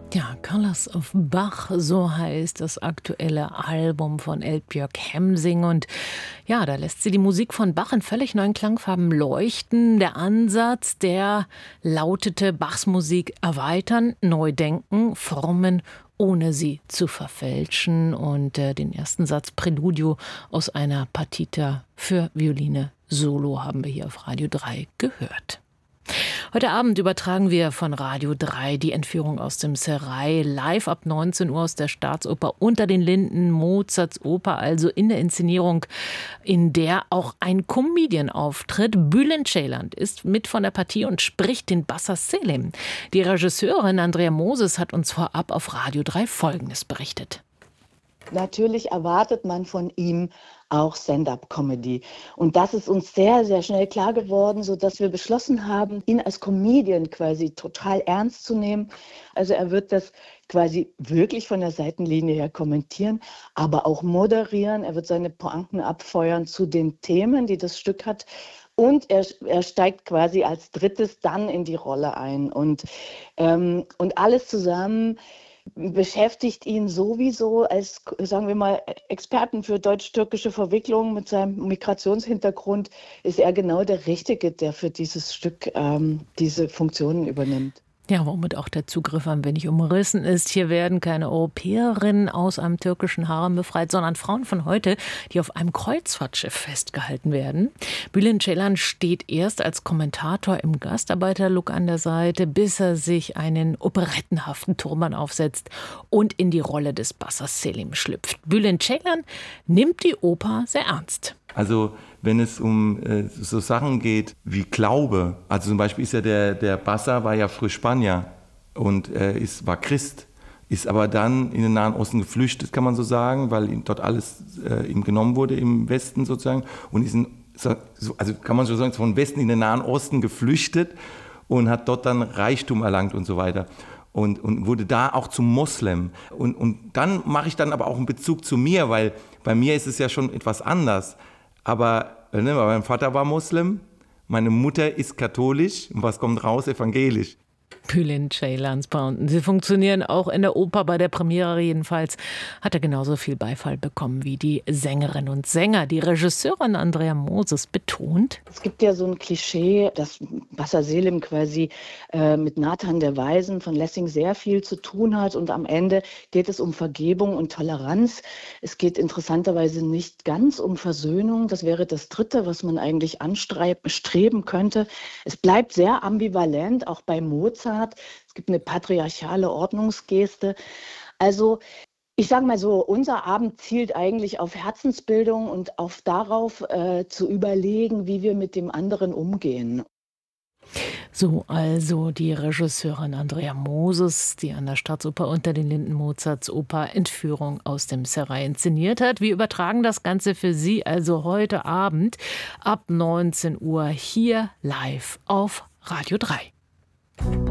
Ja, Colors of Bach, so heißt das aktuelle Album von Elbjörg Hemsing. Und ja, da lässt sie die Musik von Bach in völlig neuen Klangfarben leuchten. Der Ansatz, der lautete: Bachs Musik erweitern, neu denken, formen, ohne sie zu verfälschen. Und den ersten Satz Präludio aus einer Partita für Violine Solo haben wir hier auf Radio 3 gehört. Heute Abend übertragen wir von Radio 3 die Entführung aus dem Serail live ab 19 Uhr aus der Staatsoper Unter den Linden, Mozarts Oper, also in der Inszenierung, in der auch ein Comedian auftritt. Bülent Ceylan ist mit von der Partie und spricht den Bassa Selim. Die Regisseurin Andrea Moses hat uns vorab auf Radio 3 Folgendes berichtet. Natürlich erwartet man von ihm auch Stand-up-Comedy. Und das ist uns sehr, sehr schnell klar geworden, sodass wir beschlossen haben, ihn als Comedian quasi total ernst zu nehmen. Also er wird das quasi wirklich von der Seitenlinie her kommentieren, aber auch moderieren. Er wird seine Pointen abfeuern zu den Themen, die das Stück hat. Und er steigt quasi als drittes dann in die Rolle ein. Und alles zusammen beschäftigt ihn sowieso als, sagen wir mal, Experten für deutsch-türkische Verwicklungen. Mit seinem Migrationshintergrund ist er genau der Richtige, der für dieses Stück diese Funktionen übernimmt. Ja, womit auch der Zugriff ein wenig umrissen ist. Hier werden keine Europäerinnen aus einem türkischen Harem befreit, sondern Frauen von heute, die auf einem Kreuzfahrtschiff festgehalten werden. Bülent Ceylan steht erst als Kommentator im Gastarbeiterlook an der Seite, bis er sich einen operettenhaften Turban aufsetzt und in die Rolle des Bassa Selim schlüpft. Bülent Ceylan nimmt die Oper sehr ernst. Also wenn es um so Sachen geht wie Glaube, also zum Beispiel ist ja der Bassa war ja früher Spanier und war Christ, ist aber dann in den Nahen Osten geflüchtet, kann man so sagen, weil ihm dort alles ihm genommen wurde im Westen sozusagen und ist also kann man so sagen, von Westen in den Nahen Osten geflüchtet und hat dort dann Reichtum erlangt und so weiter. Und wurde da auch zum Moslem. Und dann mache ich dann aber auch einen Bezug zu mir, weil bei mir ist es ja schon etwas anders. Aber mein Vater war Moslem, meine Mutter ist katholisch und was kommt raus? Evangelisch. Bülent Ceylans Pointen. Sie funktionieren auch in der Oper. Bei der Premiere jedenfalls hat er genauso viel Beifall bekommen wie die Sängerinnen und Sänger. Die Regisseurin Andrea Moses betont: Es gibt ja so ein Klischee, dass Bassa Selim quasi mit Nathan der Weisen von Lessing sehr viel zu tun hat. Und am Ende geht es um Vergebung und Toleranz. Es geht interessanterweise nicht ganz um Versöhnung. Das wäre das Dritte, was man eigentlich streben könnte. Es bleibt sehr ambivalent, auch bei Mozart. Es gibt eine patriarchale Ordnungsgeste. Also ich sage mal so, unser Abend zielt eigentlich auf Herzensbildung und darauf zu überlegen, wie wir mit dem anderen umgehen. So also die Regisseurin Andrea Moses, die an der Staatsoper Unter den Linden Mozarts Oper Entführung aus dem Serail inszeniert hat. Wir übertragen das Ganze für Sie also heute Abend ab 19 Uhr hier live auf Radio 3.